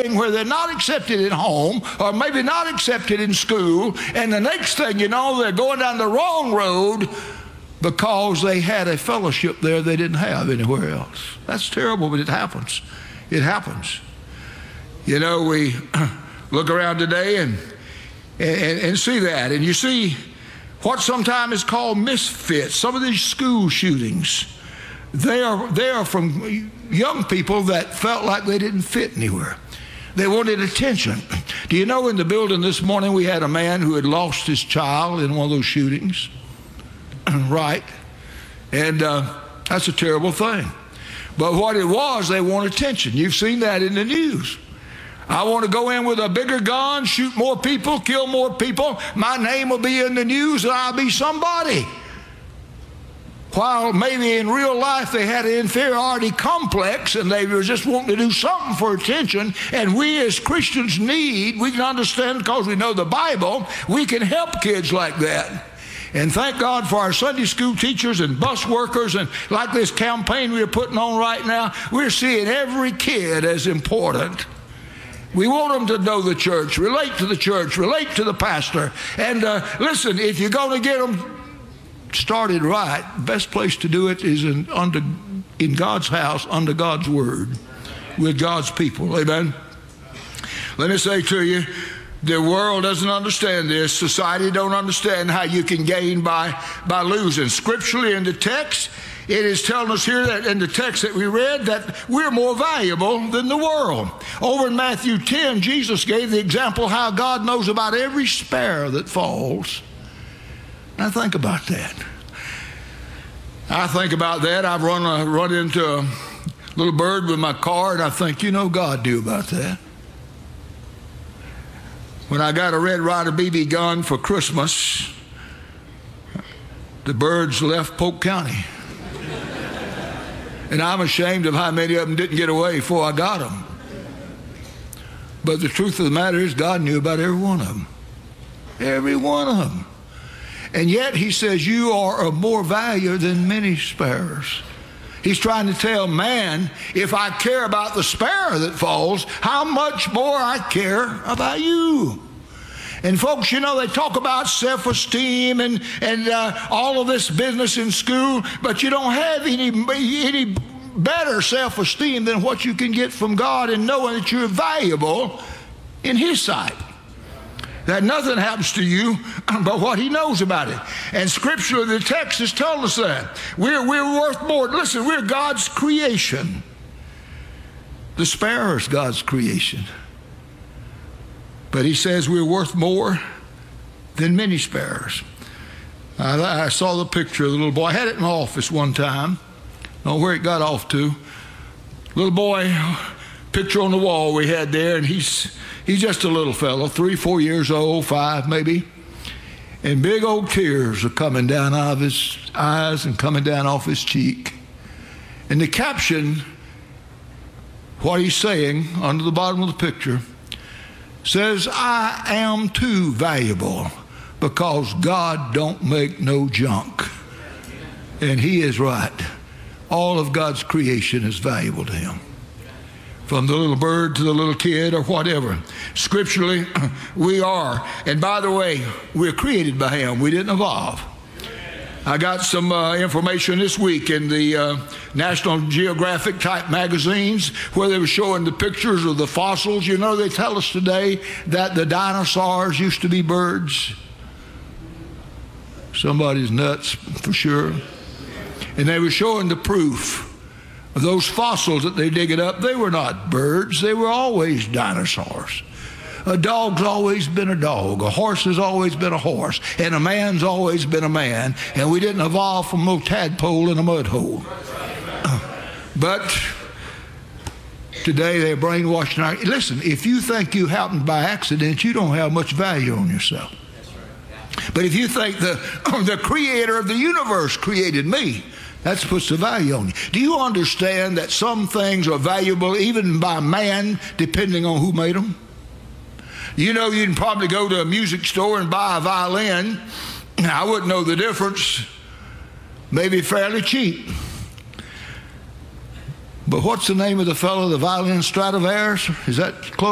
thing where they're not accepted at home or maybe not accepted in school, and the next thing you know, they're going down the wrong road because they had a fellowship there they didn't have anywhere else. That's terrible, but it happens. It happens. You know, we look around today and see that, and you see what sometimes is called misfits. Some of these school shootings, they are from young people that felt like they didn't fit anywhere. They wanted attention. Do you know, in the building this morning we had a man who had lost his child in one of those shootings? Right. And that's a terrible thing. But what it was, they want attention. You've seen that in the news. I want to go in with a bigger gun, shoot more people, kill more people. My name will be in the news and I'll be somebody. While maybe in real life they had an inferiority complex and they were just wanting to do something for attention. And we as Christians we can understand because we know the Bible, we can help kids like that. And thank God for our Sunday school teachers and bus workers, and like this campaign we're putting on right now, we're seeing every kid as important. We want them to know the church, relate to the pastor. And listen, if you're going to get them started right, the best place to do it is in God's house, under God's word, with God's people. Amen. Let me say to you, the world doesn't understand this. Society don't understand how you can gain by losing. Scripturally in the text, it is telling us here that in the text that we read that we're more valuable than the world. Over in Matthew 10, Jesus gave the example how God knows about every sparrow that falls. Now think about that. I think about that. I've run into a little bird with my car, and I think, God knew about that. When I got a Red Ryder BB gun for Christmas, the birds left Polk County. And I'm ashamed of how many of them didn't get away before I got them. But the truth of the matter is, God knew about every one of them. Every one of them. And yet he says, you are of more value than many sparrows. He's trying to tell man, if I care about the sparrow that falls, how much more I care about you. And folks, they talk about self-esteem and all of this business in school, but you don't have any better self-esteem than what you can get from God and knowing that you're valuable in His sight. That nothing happens to you but what He knows about it. And Scripture, the text is telling us that. We're worth more. Listen, we're God's creation. The sparrow is God's creation. But He says we're worth more than many sparrows. I saw the picture of the little boy. I had it in my office one time. I don't know where it got off to. Little boy, picture on the wall we had there, and he's just a little fellow, 3, 4 years old, 5 maybe. And big old tears are coming down out of his eyes and coming down off his cheek. And the caption, what he's saying under the bottom of the picture, says, I am too valuable because God don't make no junk. And he is right. All of God's creation is valuable to Him. From the little bird to the little kid or whatever. Scripturally, we are. And by the way, we're created by Him. We didn't evolve. I got some information this week in the National Geographic type magazines where they were showing the pictures of the fossils. They tell us today that the dinosaurs used to be birds. Somebody's nuts for sure. And they were showing the proof. Those fossils that they dig up, they were not birds. They were always dinosaurs. A dog's always been a dog. A horse has always been a horse. And a man's always been a man. And we didn't evolve from a tadpole in a mud hole. But today they're brainwashing our... Listen, if you think you happened by accident, you don't have much value on yourself. But if you think the creator of the universe created me, that puts the value on you. Do you understand that some things are valuable even by man, depending on who made them? You can probably go to a music store and buy a violin. I wouldn't know the difference. Maybe fairly cheap. But what's the name of the fellow, the violin Stradivarius? Is that close?